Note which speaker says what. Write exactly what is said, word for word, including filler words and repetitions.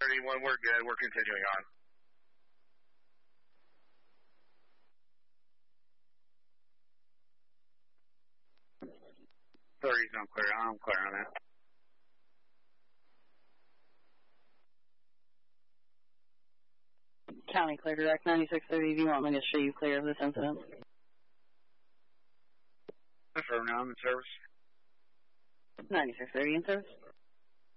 Speaker 1: thirty-one, we're good. We're continuing on. thirty's I'm clear. I'm clear on that.
Speaker 2: County clear direct ninety-six thirty. Do you want me to show you clear of this incident?
Speaker 1: Confirm now, I'm in service.
Speaker 2: ninety-six thirty in service.